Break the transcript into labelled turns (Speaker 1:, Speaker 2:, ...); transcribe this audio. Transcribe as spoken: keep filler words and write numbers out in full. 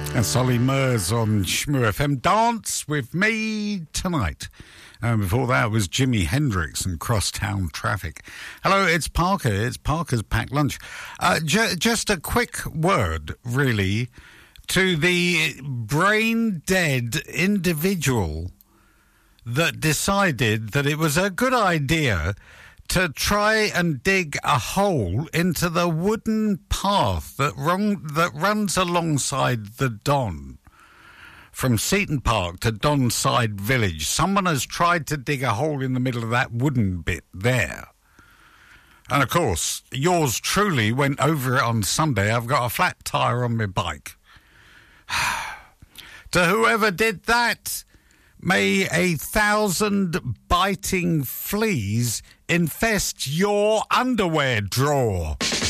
Speaker 1: And Solly Murs on Shmoo F M. Dance with Me Tonight. And before that was Jimi Hendrix and Crosstown Traffic. Hello, it's Parker. It's Parker's Packed Lunch. Uh, ju- just a quick word, really, to the brain-dead individual that decided that it was a good idea to try and dig a hole into the wooden path that, run, that runs alongside the Don. From Seaton Park to Donside Village. Someone has tried to dig a hole in the middle of that wooden bit there. And, of course, yours truly went over it on Sunday. I've got a flat tyre on my bike. To whoever did that, may a thousand biting fleas infest your underwear drawer.